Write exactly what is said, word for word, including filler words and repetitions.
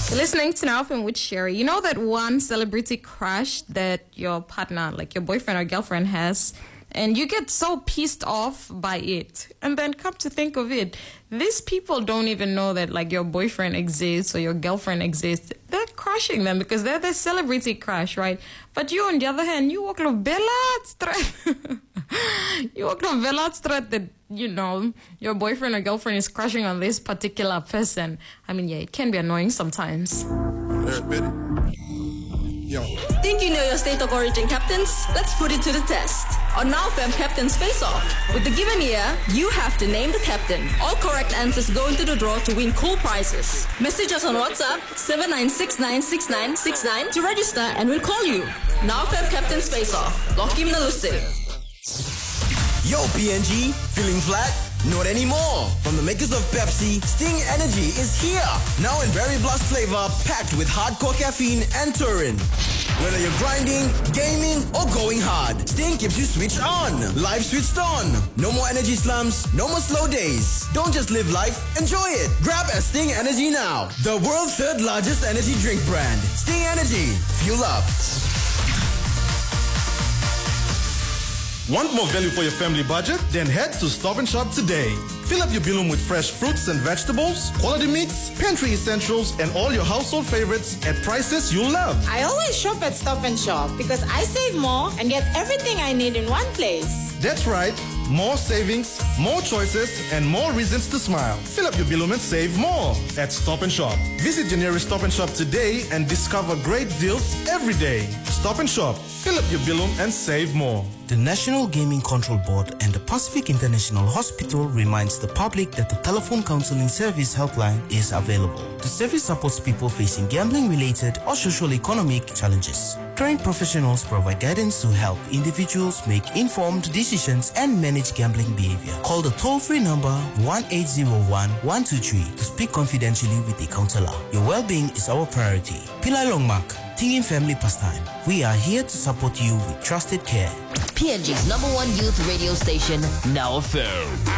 You're listening to Now F M with Sherry. You know that one celebrity crush that your partner, like your boyfriend or girlfriend has, and you get so pissed off by it. And then come to think of it, these people don't even know that like your boyfriend exists or your girlfriend exists. They're crushing them because they're the celebrity crush, right? But you, on the other hand, you walk like Bella You walk like Bella that, you know, your boyfriend or girlfriend is crushing on this particular person. I mean, yeah, it can be annoying sometimes. Yo. Think you know your state of origin captains? Let's put it to the test. On Now F M Captain's Face Off. With the given year, you have to name the captain. All correct answers go into the draw to win cool prizes. Message us on WhatsApp seven nine six nine six nine six nine to register and we'll call you. Now F M Captain's Face Off. Lock in the Lucid. Yo, P N G, feeling flat? Not anymore. From the makers of Pepsi, Sting Energy is here. Now in Berry Blast flavor, packed with hardcore caffeine and taurine. Whether you're grinding, gaming, or going hard, Sting keeps you switched on. Live switched on. No more energy slumps, no more slow days. Don't just live life, enjoy it. Grab a Sting Energy now. The world's third largest energy drink brand. Sting Energy. Fuel up. Want more value for your family budget? Then head to Stop and Shop today. Fill up your bilum with fresh fruits and vegetables, quality meats, pantry essentials, and all your household favorites at prices you'll love. I always shop at Stop and Shop because I save more and get everything I need in one place. That's right. More savings, more choices, and more reasons to smile. Fill up your bilum and save more at Stop and Shop. Visit your nearest Stop and Shop today and discover great deals every day. Stop and Shop. Fill up your bilum and save more. The National Gaming Control Board and the Pacific International Hospital reminds the public that the telephone counseling service helpline is available. The service supports people facing gambling-related or socio-economic challenges. Trained professionals provide guidance to help individuals make informed decisions and manage gambling behavior. Call the toll-free number one eight zero one, one two three to speak confidentially with a counselor. Your well-being is our priority. Pillai Longmark, Tingin Family Pastime. We are here to support you with trusted care. P N G's number one youth radio station, Now F M.